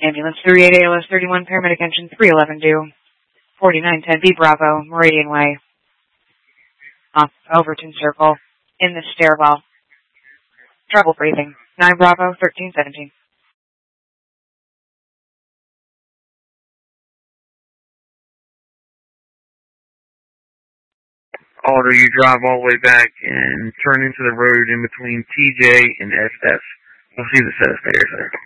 Ambulance 38 ALS 31, paramedic engine 311 due. 4910B Bravo, Meridian Way. Off Overton Circle, in the stairwell. Trouble breathing. 9 Bravo, 1317. Alder, you drive all the way back and turn into the road in between TJ and SS. You'll see the set of stairs there.